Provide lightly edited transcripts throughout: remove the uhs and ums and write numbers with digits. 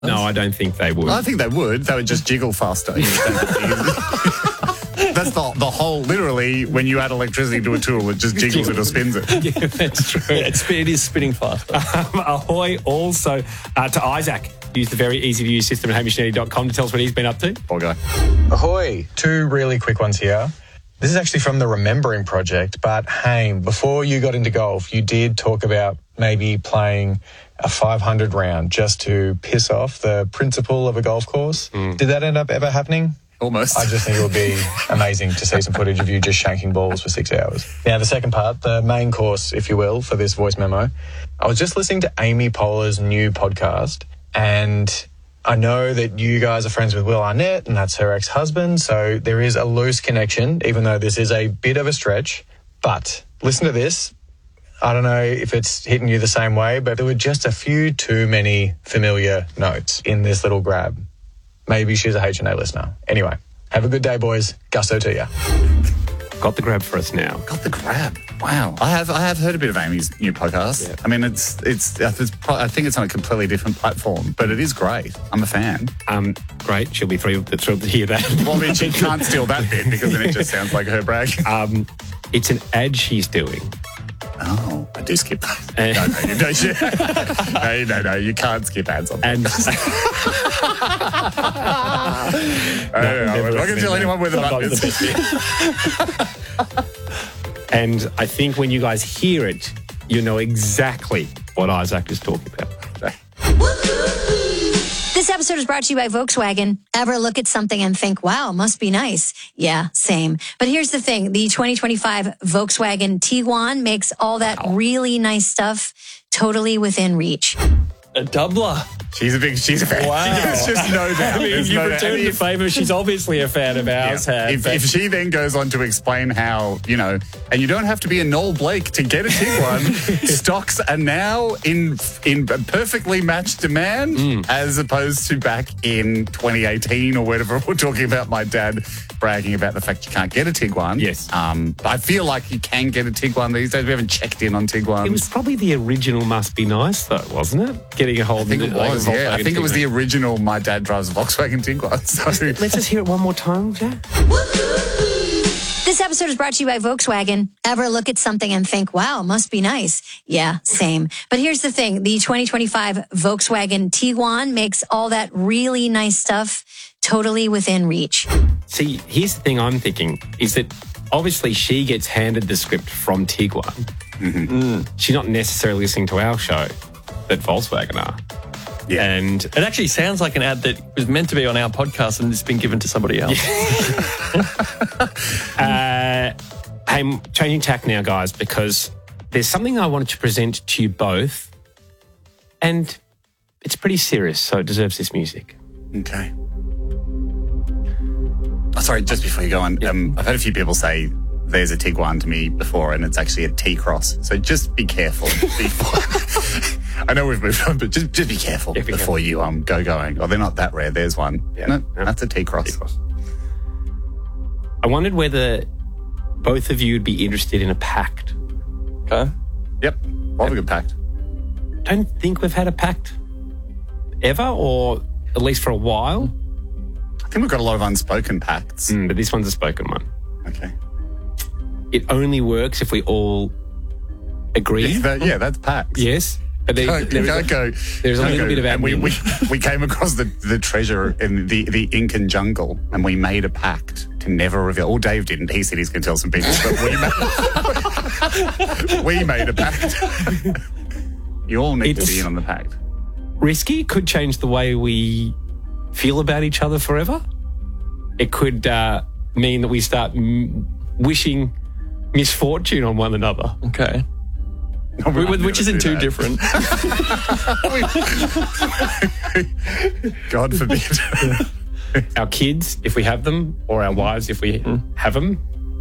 No, I don't think they would. I think they would. They would just jiggle faster. That's the whole, literally, when you add electricity to a tool, it just jiggles it or spins it. Yeah, that's true. It is spinning faster. Ahoy also to Isaac. Use the very easy-to-use system at hamishnetty.com to tell us what he's been up to. Poor guy. Ahoy! 2 really quick ones here. This is actually from the Remembering Project, but Haim, before you got into golf, you did talk about maybe playing a 500 round just to piss off the principal of a golf course. Did that end up ever happening? Almost. I just think it would be amazing to see some footage of you just shanking balls for 6 hours. Now, the second part, the main course, if you will, for this voice memo. I was just listening to Amy Poehler's new podcast, and I know that you guys are friends with Will Arnett, and that's her ex-husband, so there is a loose connection, even though this is a bit of a stretch. But listen to this. I don't know if it's hitting you the same way, but there were just a few too many familiar notes in this little grab. Maybe she's a H&A listener. Anyway, have a good day, boys. Gusto to you. Got the grab for us now. Got the grab. Wow. I have heard a bit of Amy's new podcast. Yeah. I mean, I think it's on a completely different platform, but it is great. I'm a fan. Great. She'll be thrilled to hear that. Well, I mean, she can't steal that bit because then it just sounds like her brag. It's an ad she's doing. Oh, I do skip that. No, you can't skip ads on that. And I'm not going to tell anyone where the button is. And I think when you guys hear it, you know exactly what Isaac is talking about. This episode is brought to you by Volkswagen. Ever look at something and think, wow, must be nice? Yeah, same. But here's the thing. The 2025 Volkswagen Tiguan makes all that really nice stuff totally within reach. A doubler. She's a fan. Wow. There's just no doubt. I mean, you've returned the favour. She's obviously a fan of ours. Yeah. If she then goes on to explain how, and you don't have to be a Noel Blake to get a Tiguan, stocks are now in perfectly matched demand as opposed to back in 2018 or whatever. We're talking about my dad bragging about the fact you can't get a Tiguan. Yes. I feel like you can get a Tiguan these days. We haven't checked in on Tiguan. It was probably the original Must Be Nice, though, wasn't it? Getting a hold of it. I think it was the original My Dad Drives a Volkswagen Tiguan. So. Let's just hear it one more time, Jack. This episode is brought to you by Volkswagen. Ever look at something and think, wow, must be nice? Yeah, same. But here's the thing. The 2025 Volkswagen Tiguan makes all that really nice stuff totally within reach. See, here's the thing I'm thinking is that obviously she gets handed the script from Tiguan. She's not necessarily listening to our show that Volkswagen are. Yeah. And it actually sounds like an ad that was meant to be on our podcast and it's been given to somebody else. Hey, I'm changing tack now, guys, because there's something I wanted to present to you both, and it's pretty serious, so it deserves this music. Okay. Oh, sorry, just before you go on, I've had a few people say there's a Tiguan to me before, and it's actually a T-Cross. So just be careful before. I know we've moved on, but just be careful before you go going. Oh, they're not that rare. There's one. Yeah. No, that's a T-Cross. I wondered whether both of you would be interested in a pact. Okay. Yep. What have a good pact? Don't think we've had a pact ever, or at least for a while. I think we've got a lot of unspoken pacts. But this one's a spoken one. Okay. It only works if we all agree. Yeah, that's pacts. Yes. But there's a little bit of admin. We came across the treasure in the Incan jungle, and we made a pact to never reveal. Well, Dave didn't. He said he's going to tell some people, but we made a pact. You all need to be in on the pact. Risky. Could change the way we feel about each other forever. It could mean that we start wishing misfortune on one another. Okay. Which isn't too different. God forbid. Our kids, if we have them, or our wives, if we have them.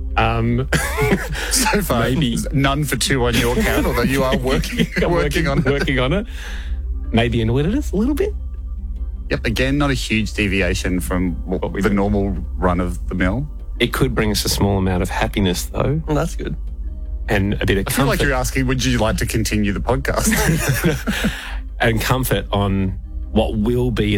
So far, maybe none for two on your count, although you are working on it. Maybe annoyed us a little bit. Yep, again, not a huge deviation from the normal run of the mill. It could bring us a small amount of happiness, though. Well, that's good. And a bit of comfort. I feel like you're asking, would you like to continue the podcast? And comfort on what will be